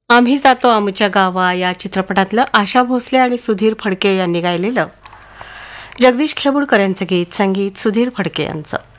आम्ही जातो आमच्या गावा या चित्रपटातलं आशा भोसले आणि सुधीर फडके यांनी गायलेलं जगदीश खेबुडकर यांचं गीत, संगीत सुधीर फडके यांचं.